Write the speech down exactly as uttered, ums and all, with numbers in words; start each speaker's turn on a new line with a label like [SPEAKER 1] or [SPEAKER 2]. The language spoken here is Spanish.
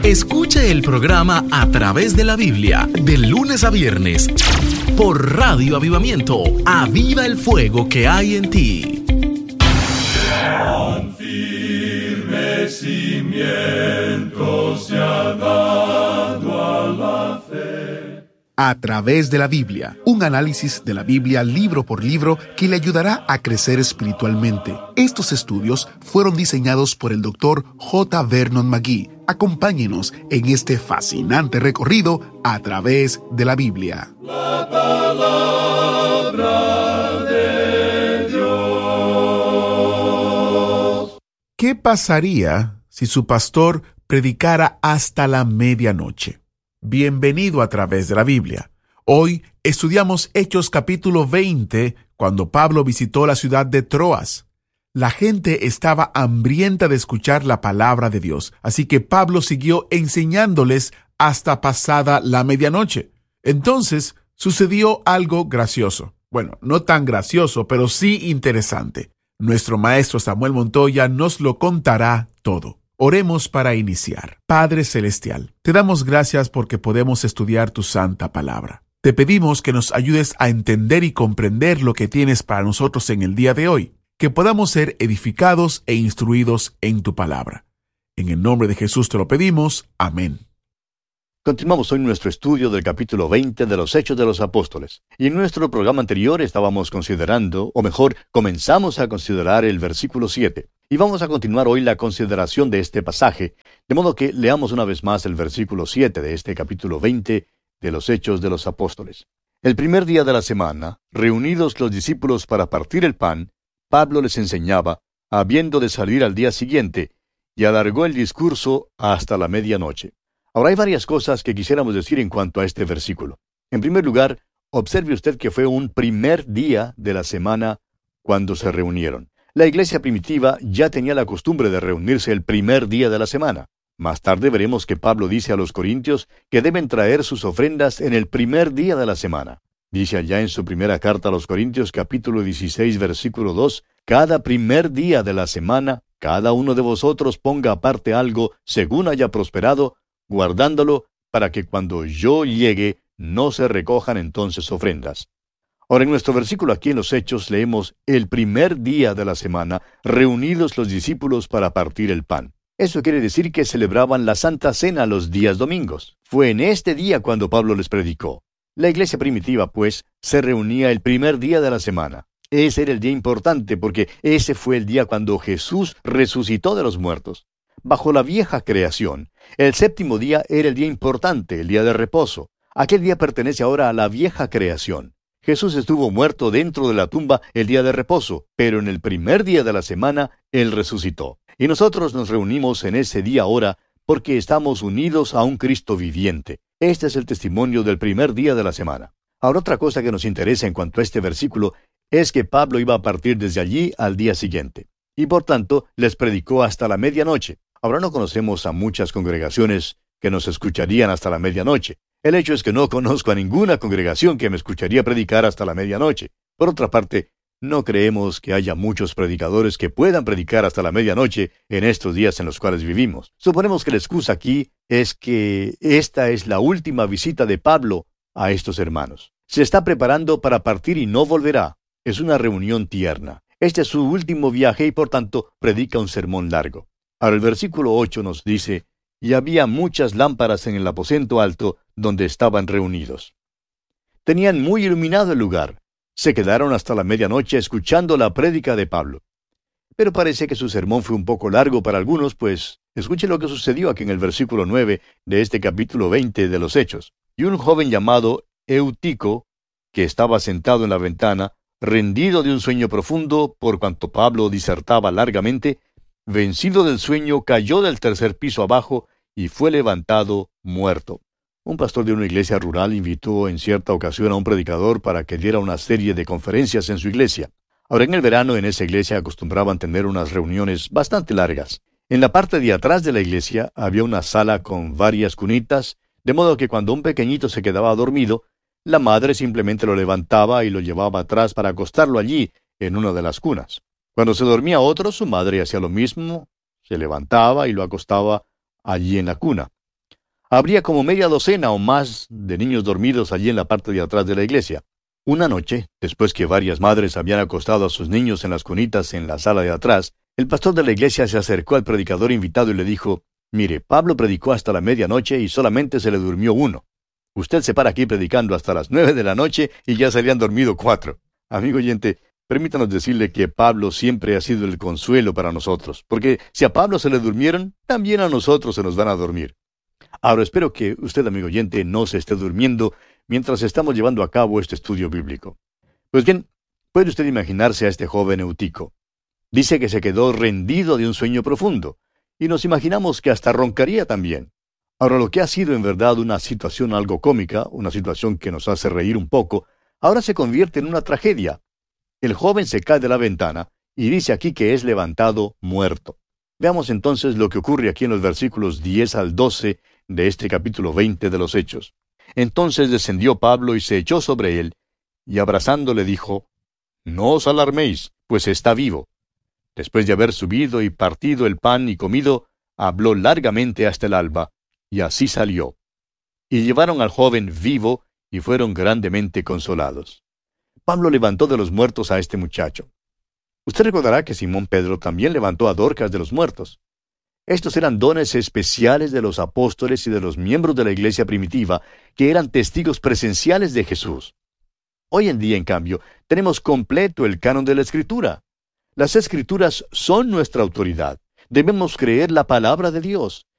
[SPEAKER 1] Escuche el programa A Través de la Biblia, de lunes a viernes, por Radio Avivamiento. Aviva el fuego que hay en ti.
[SPEAKER 2] Tan firme cimiento se ha dado a la fe.
[SPEAKER 3] A Través de la Biblia, un análisis de la Biblia libro por libro que le ayudará a crecer espiritualmente. Estos estudios fueron diseñados por el doctor J. Vernon McGee. Acompáñenos en este fascinante recorrido a través de la Biblia.
[SPEAKER 2] La palabra de Dios.
[SPEAKER 3] ¿Qué pasaría si su pastor predicara hasta la medianoche? Bienvenido a Través de la Biblia. Hoy estudiamos Hechos capítulo veinte, cuando Pablo visitó la ciudad de Troas. La gente estaba hambrienta de escuchar la palabra de Dios, así que Pablo siguió enseñándoles hasta pasada la medianoche. Entonces sucedió algo gracioso. Bueno, no tan gracioso, pero sí interesante. Nuestro maestro Samuel Montoya nos lo contará todo. Oremos para iniciar. Padre Celestial, te damos gracias porque podemos estudiar tu santa palabra. Te pedimos que nos ayudes a entender y comprender lo que tienes para nosotros en el día de hoy, que podamos ser edificados e instruidos en tu palabra. En el nombre de Jesús te lo pedimos. Amén.
[SPEAKER 4] Continuamos hoy nuestro estudio del capítulo veinte de los Hechos de los Apóstoles. Y en nuestro programa anterior estábamos considerando, o mejor, comenzamos a considerar el versículo siete. Y vamos a continuar hoy la consideración de este pasaje, de modo que leamos una vez más el versículo siete de este capítulo veinte de los Hechos de los Apóstoles. El primer día de la semana, reunidos los discípulos para partir el pan, Pablo les enseñaba, habiendo de salir al día siguiente, y alargó el discurso hasta la medianoche. Ahora hay varias cosas que quisiéramos decir en cuanto a este versículo. En primer lugar, observe usted que fue un primer día de la semana cuando se reunieron. La iglesia primitiva ya tenía la costumbre de reunirse el primer día de la semana. Más tarde veremos que Pablo dice a los corintios que deben traer sus ofrendas en el primer día de la semana. Dice allá en su primera carta a los Corintios, capítulo dieciséis, versículo dos, cada primer día de la semana, cada uno de vosotros ponga aparte algo según haya prosperado, guardándolo para que cuando yo llegue no se recojan entonces ofrendas. Ahora en nuestro versículo aquí en los Hechos leemos el primer día de la semana, reunidos los discípulos para partir el pan. Eso quiere decir que celebraban la Santa Cena los días domingos. Fue en este día cuando Pablo les predicó. La iglesia primitiva, pues, se reunía el primer día de la semana. Ese era el día importante porque ese fue el día cuando Jesús resucitó de los muertos. Bajo la vieja creación, el séptimo día era el día importante, el día de reposo. Aquel día pertenece ahora a la vieja creación. Jesús estuvo muerto dentro de la tumba el día de reposo, pero en el primer día de la semana, Él resucitó. Y nosotros nos reunimos en ese día ahora porque estamos unidos a un Cristo viviente. Este es el testimonio del primer día de la semana. Ahora otra cosa que nos interesa en cuanto a este versículo es que Pablo iba a partir desde allí al día siguiente. Y por tanto, les predicó hasta la medianoche. Ahora no conocemos a muchas congregaciones que nos escucharían hasta la medianoche. El hecho es que no conozco a ninguna congregación que me escucharía predicar hasta la medianoche. Por otra parte, no creemos que haya muchos predicadores que puedan predicar hasta la medianoche en estos días en los cuales vivimos. Suponemos que la excusa aquí es que esta es la última visita de Pablo a estos hermanos. Se está preparando para partir y no volverá. Es una reunión tierna. Este es su último viaje y por tanto predica un sermón largo. Ahora el versículo ocho nos dice, y había muchas lámparas en el aposento alto donde estaban reunidos. Tenían muy iluminado el lugar. Se quedaron hasta la medianoche escuchando la prédica de Pablo. Pero parece que su sermón fue un poco largo para algunos, pues escuche lo que sucedió aquí en el versículo nueve de este capítulo veinte de los Hechos. Y un joven llamado Eutico, que estaba sentado en la ventana, rendido de un sueño profundo, por cuanto Pablo disertaba largamente, vencido del sueño, cayó del tercer piso abajo y fue levantado muerto. Un pastor de una iglesia rural invitó en cierta ocasión a un predicador para que diera una serie de conferencias en su iglesia. Ahora en el verano en esa iglesia acostumbraban tener unas reuniones bastante largas. En la parte de atrás de la iglesia había una sala con varias cunitas, de modo que cuando un pequeñito se quedaba dormido, la madre simplemente lo levantaba y lo llevaba atrás para acostarlo allí, en una de las cunas. Cuando se dormía otro, su madre hacía lo mismo, se levantaba y lo acostaba allí en la cuna. Habría como media docena o más de niños dormidos allí en la parte de atrás de la iglesia. Una noche, después que varias madres habían acostado a sus niños en las cunitas en la sala de atrás, el pastor de la iglesia se acercó al predicador invitado y le dijo: «Mire, Pablo predicó hasta la medianoche y solamente se le durmió uno. Usted se para aquí predicando hasta las nueve de la noche y ya se le han dormido cuatro». Amigo oyente, permítanos decirle que Pablo siempre ha sido el consuelo para nosotros, porque si a Pablo se le durmieron, también a nosotros se nos van a dormir. Ahora espero que usted, amigo oyente, no se esté durmiendo mientras estamos llevando a cabo este estudio bíblico. Pues bien, puede usted imaginarse a este joven Eutico. Dice que se quedó rendido de un sueño profundo, y nos imaginamos que hasta roncaría también. Ahora, lo que ha sido en verdad una situación algo cómica, una situación que nos hace reír un poco, ahora se convierte en una tragedia. El joven se cae de la ventana y dice aquí que es levantado muerto. Veamos entonces lo que ocurre aquí en los versículos diez al doce de este capítulo veinte de los Hechos. Entonces descendió Pablo y se echó sobre él, y abrazándole dijo: «No os alarméis, pues está vivo». Después de haber subido y partido el pan y comido, habló largamente hasta el alba, y así salió. Y llevaron al joven vivo, y fueron grandemente consolados. Pablo levantó de los muertos a este muchacho. Usted recordará que Simón Pedro también levantó a Dorcas de los muertos. Estos eran dones especiales de los apóstoles y de los miembros de la iglesia primitiva, que eran testigos presenciales de Jesús. Hoy en día, en cambio, tenemos completo el canon de la Escritura. Las Escrituras son nuestra autoridad. Debemos creer la palabra de Dios.